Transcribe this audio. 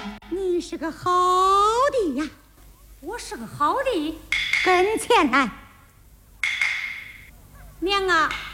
你是个好的呀， 我是个好的， 跟前来。 娘啊。